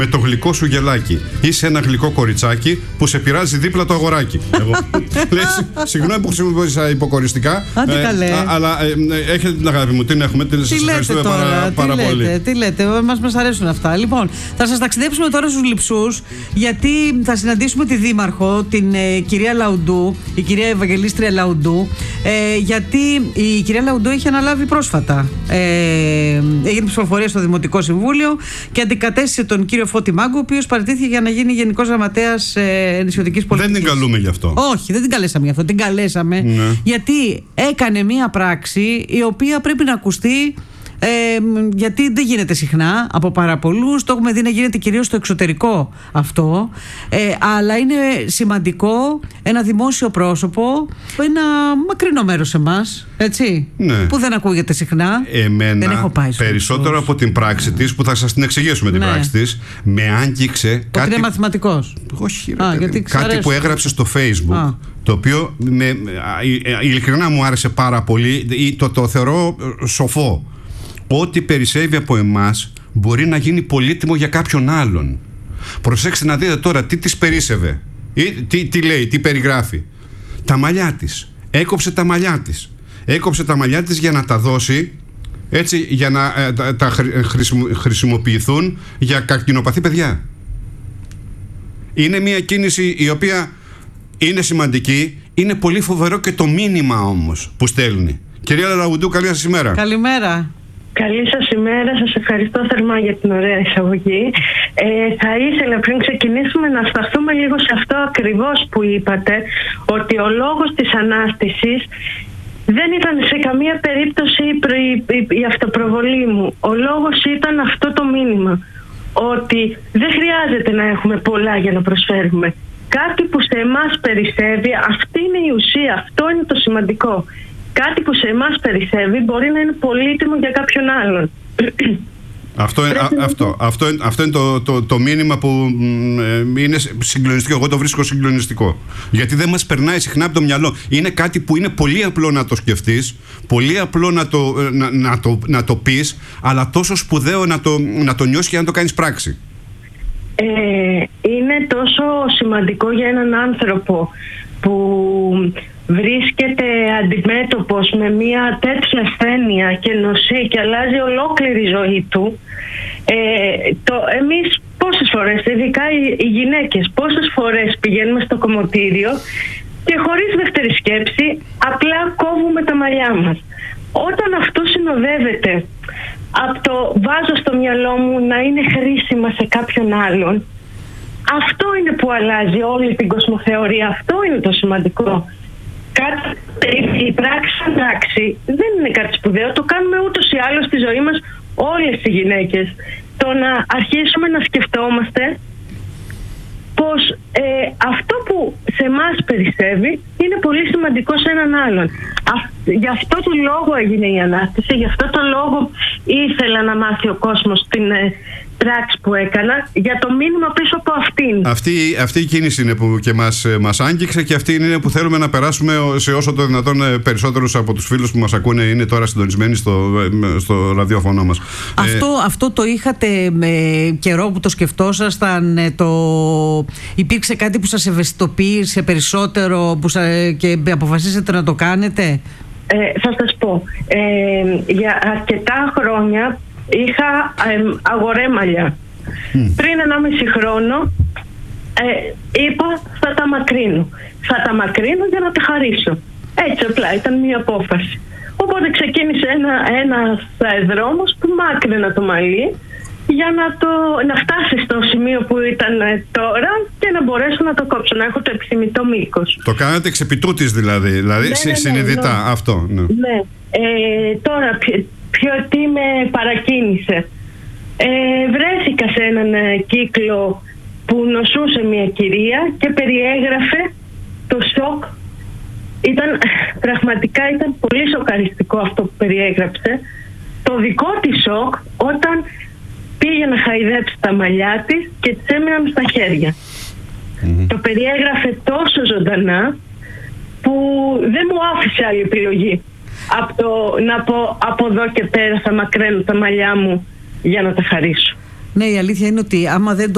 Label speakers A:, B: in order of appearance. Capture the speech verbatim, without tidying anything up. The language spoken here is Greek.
A: με το γλυκό σου γελάκι. Είσαι ένα γλυκό κοριτσάκι που σε πειράζει δίπλα το αγοράκι. Εγώ. Λες, συγγνώμη που χρησιμοποιήσα υποκοριστικά.
B: Άντε
A: ε,
B: καλέ.
A: α, αλλά ε, έχετε την αγάπη μου, την έχουμε. Την,
B: τι λέτε
A: ευχαριστούμε
B: τώρα,
A: πάρα,
B: τι
A: πάρα
B: λέτε,
A: πολύ.
B: Τι λέτε, μας, μας αρέσουν αυτά. Λοιπόν, θα σας ταξιδέψουμε τώρα στους Λειψούς, γιατί θα συναντήσουμε τη Δήμαρχο, την ε, κυρία Λαουντού, η κυρία Ευαγγελίστρια Λαουντού, ε, γιατί η κυρία Λαουντού έχει αναλάβει πρόσφατα. Ε, έγινε ψηφοφορία στο Δημοτικό Συμβούλιο και αντικατέστησε τον κύριο Φώτη Μάγκο, ο οποίος παραιτήθηκε για να γίνει Γενικός Γραμματέας ε, Νησιωτικής Πολιτικής.
A: Δεν την καλούμε γι' αυτό.
B: Όχι, δεν την καλέσαμε γι' αυτό. Την καλέσαμε
A: ναι.
B: γιατί έκανε μία πράξη η οποία πρέπει να ακουστεί. Ε, γιατί δεν γίνεται συχνά από πάρα πολλούς. Το έχουμε δει να γίνεται κυρίως στο εξωτερικό αυτό, ε, αλλά είναι σημαντικό ένα δημόσιο πρόσωπο, ένα μακρινό μέρος σε εμάς, έτσι,
A: ναι.
B: που δεν ακούγεται συχνά.
A: Εμένα
B: δεν έχω πάει
A: περισσότερο από την πράξη της, που θα σας την εξηγήσουμε την ναι. πράξη της, με άγγιξε
B: ότι
A: κάτι...
B: είναι μαθηματικός.
A: Όχι, ρε,
B: Α,
A: κάτι, κάτι που έγραψε στο Facebook. Α. Το οποίο με, ειλικρινά μου άρεσε πάρα πολύ. Το, το θεωρώ σοφό. Ό,τι περισσεύει από εμάς μπορεί να γίνει πολύτιμο για κάποιον άλλον. Προσέξτε να δείτε τώρα τι της περίσσευε. Ή, τι, τι λέει, τι περιγράφει. Τα μαλλιά της. Έκοψε τα μαλλιά της. Έκοψε τα μαλλιά της για να τα δώσει, έτσι, για να ε, τα, τα χρησιμο, χρησιμοποιηθούν για καρκινοπαθή παιδιά. Είναι μια κίνηση η οποία είναι σημαντική. Είναι πολύ φοβερό και το μήνυμα όμως που στέλνει. Κυρία Λαουντού, καλή σας ημέρα.
B: Καλημέρα.
C: Καλή σας ημέρα, σας ευχαριστώ θερμά για την ωραία εισαγωγή. Ε, θα ήθελα πριν ξεκινήσουμε να σταθούμε λίγο σε αυτό ακριβώς που είπατε, ότι ο λόγος της ανάστησης δεν ήταν σε καμία περίπτωση η, η, η αυτοπροβολή μου. Ο λόγος ήταν αυτό το μήνυμα, ότι δεν χρειάζεται να έχουμε πολλά για να προσφέρουμε. Κάτι που σε εμάς περισσεύει, αυτή είναι η ουσία, αυτό είναι το σημαντικό. Κάτι που σε εμάς περισσεύει μπορεί να είναι πολύτιμο για κάποιον άλλον.
A: Αυτό, α, αυτό, αυτό, αυτό είναι το, το, το μήνυμα που ε, είναι συγκλονιστικό. Εγώ το βρίσκω συγκλονιστικό. Γιατί δεν μας περνάει συχνά από το μυαλό. Είναι κάτι που είναι πολύ απλό να το σκεφτείς, πολύ απλό να το, να, να το, να το πεις, αλλά τόσο σπουδαίο να το, να το νιώσεις και να το κάνεις πράξη.
C: Ε, είναι τόσο σημαντικό για έναν άνθρωπο που βρίσκεται αντιμέτωπος με μια τέτοια ασθένεια και νοσεί και αλλάζει ολόκληρη η ζωή του. Ε, το, εμείς πόσες φορές, ειδικά οι, οι γυναίκες, πόσες φορές πηγαίνουμε στο κομμωτήριο και χωρίς δεύτερη σκέψη απλά κόβουμε τα μαλλιά μας. Όταν αυτό συνοδεύεται από το βάζω στο μυαλό μου να είναι χρήσιμα σε κάποιον άλλον, αυτό είναι που αλλάζει όλη την κοσμοθεωρία. Αυτό είναι το σημαντικό. Κάτι, η πράξη πράξη δεν είναι κάτι σπουδαίο. Το κάνουμε ούτως ή άλλως στη ζωή μας όλες οι γυναίκες. Το να αρχίσουμε να σκεφτόμαστε πως ε, αυτό που σε εμάς περισσεύει είναι πολύ σημαντικό σε έναν άλλον. Α, γι' αυτό το λόγο έγινε η Ανάσταση, γι' αυτό το λόγο ήθελα να μάθει ο κόσμος την ε, πράξη που έκανα, για το μήνυμα πίσω από αυτήν. Αυτή,
A: αυτή η κίνηση είναι που και μας, μας άγγιξε, και αυτή είναι που θέλουμε να περάσουμε σε όσο το δυνατόν περισσότερους από τους φίλους που μας ακούνε είναι τώρα συντονισμένοι στο, στο ραδιόφωνο μας.
B: Αυτό, ε, αυτό το είχατε με καιρό που το σκεφτόσασταν, το... υπήρξε κάτι που σας ευαισθητοποίησε περισσότερο που σα... και αποφασίσατε να το κάνετε?
C: Ε, θα σας πω, ε, για αρκετά χρόνια είχα ε, αγορέμαλια. Mm. Πριν ενάμιση χρόνο ε, είπα θα τα μακρύνω. Θα τα μακρύνω για να τα χαρίσω. Έτσι απλά ήταν μια απόφαση. Οπότε ξεκίνησε ένα, ένας δρόμος που μάκρυνα το μαλλί για να, το, να φτάσει στο σημείο που ήταν τώρα και να μπορέσω να το κόψω, να έχω το επιθυμητό μήκος. Το
A: κάνατε εξ επιτούτης δηλαδή, δηλαδή ναι, ναι, συνειδητά ναι, ναι. αυτό. Ναι.
C: ναι. Ε, τώρα ποιο τι με παρακίνησε. Ε, βρέθηκα σε έναν κύκλο που νοσούσε μια κυρία και περιέγραφε το σοκ. Ήταν, πραγματικά ήταν πολύ σοκαριστικό αυτό που περιέγραψε. Το δικό της σοκ όταν πήγε να χαϊδέψει τα μαλλιά της και της έμειναν στα χέρια. Mm-hmm. Το περιέγραφε τόσο ζωντανά που δεν μου άφησε άλλη επιλογή από το να πω από εδώ και πέρα θα μακραίνω τα μαλλιά μου για να τα χαρίσω.
B: Ναι, η αλήθεια είναι ότι άμα δεν το